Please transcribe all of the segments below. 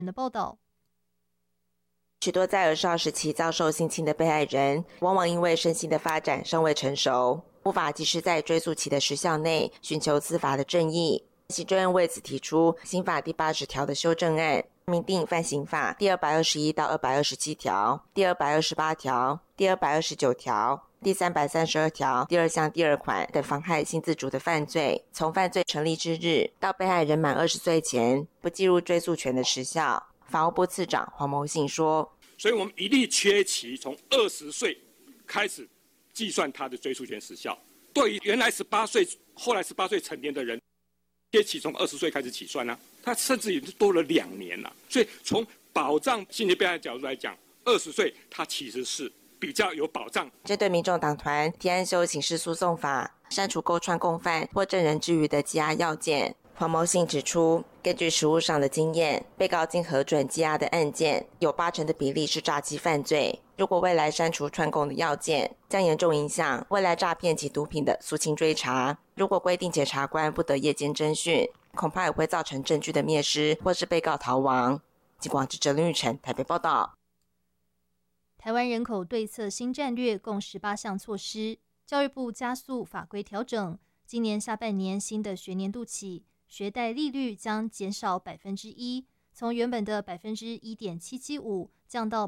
的报道。 许多在20时期遭受性侵的被害人，往往因为身心的发展尚未成熟，无法及时在追诉期的时效内寻求司法的正义。行政院为此提出刑法第80条的修正案，明定犯刑法第221到227条、第228条、第229条、第332条第2项第2款等妨害性自主的犯罪，从犯罪成立之日到被害人满20岁前，不计入追诉权的时效。法务部次长黄牟信说：“ 所以我们一律切期从20岁开始计算他的追诉权时效。对于原来18岁、后来18岁成年的人，切期从20岁开始起算呢，他甚至已经多了2年了。所以从保障性侵被害人角度来讲，20岁他其实是比较有保障。” 针对民众党团提案修刑事诉讼法，删除勾串共犯或证人之余的羁押要件。黄牟信指出，根据实务上的经验，被告经核准羁押的案件，有80%的比例是诈欺犯罪。如果未来删除串供的要件，将严重影响未来诈骗及毒品的肃清追查。如果规定检察官不得夜间侦讯，恐怕也会造成证据的灭失，或是被告逃亡。警广记者林玉成台北报道。 台湾人口对策新战略共18项措施，教育部加速法规调整，今年下半年新的学年度起，学贷利率将减少1%，从原本的1.775%降到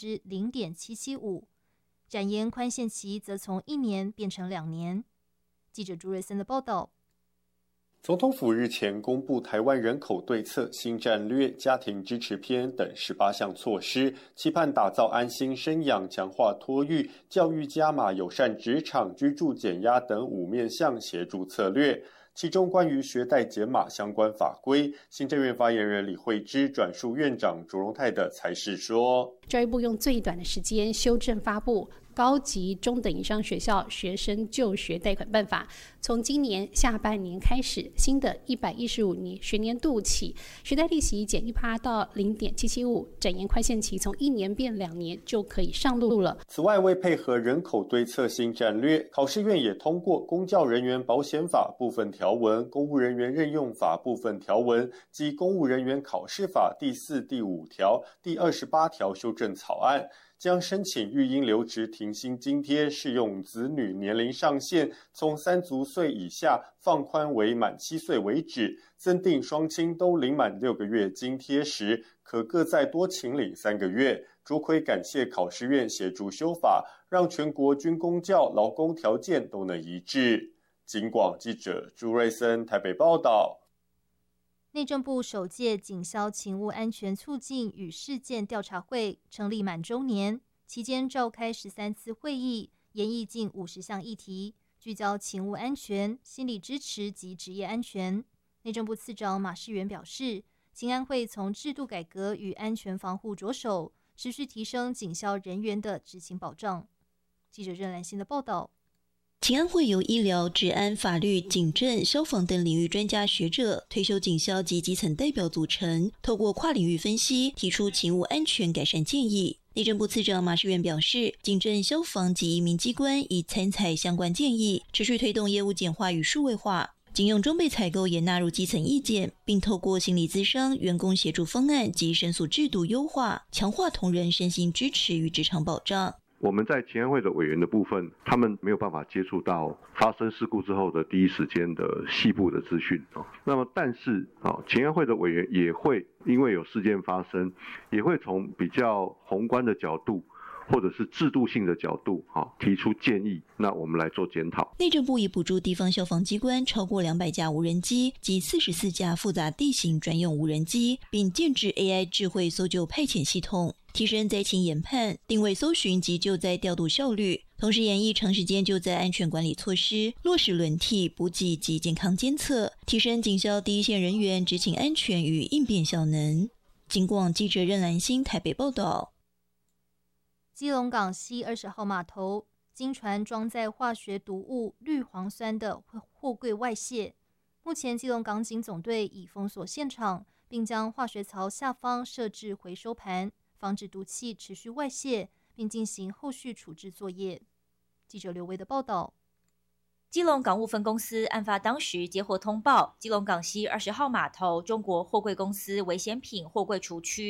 0.775%，展延宽限期则从1年变成2年。记者朱瑞森的报道。 总统府日前公布台湾人口对策新战略家庭支持篇等18项措施，期盼打造安心生养、强化托育、教育加码、友善职场、居住减压等5面向协助策略。其中关于学贷减码相关法规，行政院发言人李惠芝转述院长卓荣泰的裁示说， 教育部用最短的时间修正发布高级中等以上学校学生就学贷款办法，从今年下半年开始，新的115年学年度起，学贷利息减1%到0.775%，展延宽限期从1年变2年就可以上路了。 此外，为配合人口对策新战略，考试院也通过公教人员保险法部分条文、公务人员任用法部分条文及公务人员考试法第4、第5条、第28条修正草案，将申请育婴留职停薪津贴适用子女年龄上限从3足岁以下放宽为满7岁为止，增订双亲都领满6个月津贴时，可各再多请领3个月。卓奎感谢考试院协助修法，让全国军公教劳工条件都能一致。警广记者朱瑞森台北报道。 内政部首届警消勤务安全促进与事件调查会成立满周年，期间召开13次会议，研议近50项议题，聚焦勤务安全、心理支持及职业安全。内政部次长马世元表示，勤安会从制度改革与安全防护着手，持续提升警消人员的执勤保障。记者任兰心的报道。 勤安会由医疗、治安、法律、警政、消防等领域专家学者、退休警消及基层代表组成，透过跨领域分析，提出勤务安全改善建议。内政部次长马世元表示，警政、消防及移民机关已参采相关建议，持续推动业务简化与数位化。警用装备采购也纳入基层意见，并透过心理咨商、员工协助方案及申诉制度优化，强化同仁身心支持与职场保障。 我们在勤安会的委员的部分，他们没有办法接触到发生事故之后的第一时间的细部的资讯。那么，但是勤安会的委员也会因为有事件发生，也会从比较宏观的角度，或者是制度性的角度提出建议，那我们来做检讨。 内政部已补助地方消防机关超过200架无人机及44架复杂地形专用无人机，并建置 AI 智慧搜救派遣系统，提升灾情研判、定位搜寻及救灾调度效率，同时研议长时间救灾安全管理措施，落实轮替、补给及健康监测，提升警消第一线人员执勤安全与应变效能。警广记者任兰心台北报道。 基隆港西20号码头经船装载化学毒物氯磺酸的货柜外泄，目前基隆港警总队已封锁现场，并将化学槽下方设置回收盘，防止毒气持续外泄，并进行后续处置作业。记者刘维的报道。 基隆港务分公司案发当时接获通报，基隆港西20号码头中国货柜公司危险品货柜储区